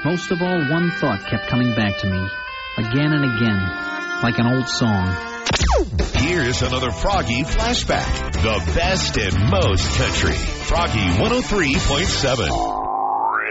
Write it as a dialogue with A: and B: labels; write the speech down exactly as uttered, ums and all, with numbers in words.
A: Most of all, one thought kept coming back to me, again and again, like an old song.
B: Here's another Froggy flashback. The best and most country. Froggy one oh three point seven.